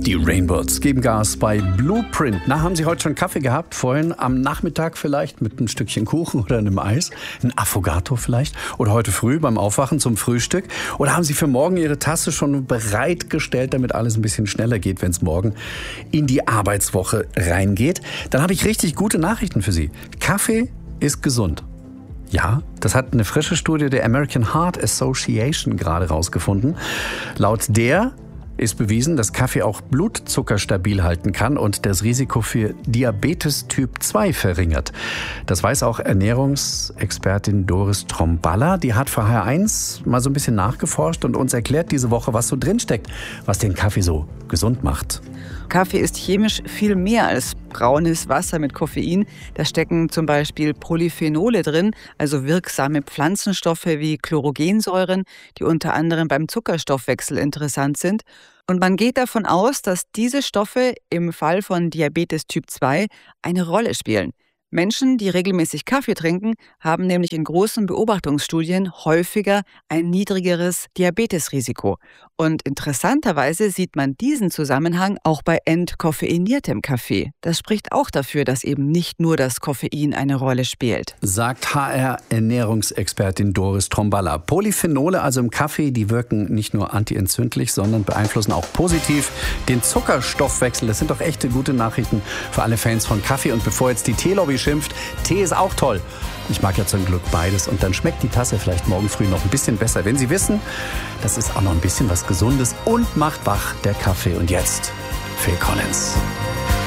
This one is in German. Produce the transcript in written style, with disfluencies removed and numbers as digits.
Die Rainbirds geben Gas bei Blueprint. Na, haben Sie heute schon Kaffee gehabt? Vorhin am Nachmittag vielleicht mit einem Stückchen Kuchen oder einem Eis? Ein Affogato vielleicht? Oder heute früh beim Aufwachen zum Frühstück? Oder haben Sie für morgen Ihre Tasse schon bereitgestellt, damit alles ein bisschen schneller geht, wenn es morgen in die Arbeitswoche reingeht? Dann habe ich richtig gute Nachrichten für Sie. Kaffee ist gesund. Ja, das hat eine frische Studie der American Heart Association gerade rausgefunden. Laut der ist bewiesen, dass Kaffee auch Blutzucker stabil halten kann und das Risiko für Diabetes Typ 2 verringert. Das weiß auch Ernährungsexpertin Doris Tromballa. Die hat für HR1 mal so ein bisschen nachgeforscht und uns erklärt diese Woche, was so drinsteckt, was den Kaffee so gesund macht. Kaffee ist chemisch viel mehr als braunes Wasser mit Koffein. Da stecken zum Beispiel Polyphenole drin, also wirksame Pflanzenstoffe wie Chlorogensäuren, die unter anderem beim Zuckerstoffwechsel interessant sind. Und man geht davon aus, dass diese Stoffe im Fall von Diabetes Typ 2 eine Rolle spielen. Menschen, die regelmäßig Kaffee trinken, haben nämlich in großen Beobachtungsstudien häufiger ein niedrigeres Diabetesrisiko. Und interessanterweise sieht man diesen Zusammenhang auch bei entkoffeiniertem Kaffee. Das spricht auch dafür, dass eben nicht nur das Koffein eine Rolle spielt. Sagt HR-Ernährungsexpertin Doris Tromballa. Polyphenole also im Kaffee, die wirken nicht nur antientzündlich, sondern beeinflussen auch positiv den Zuckerstoffwechsel. Das sind doch echte gute Nachrichten für alle Fans von Kaffee. Und bevor jetzt die Teelobby schimpft, Tee ist auch toll. Ich mag ja zum Glück beides und dann schmeckt die Tasse vielleicht morgen früh noch ein bisschen besser, wenn Sie wissen, das ist auch noch ein bisschen was Gesundes und macht wach der Kaffee. Und jetzt Phil Collins.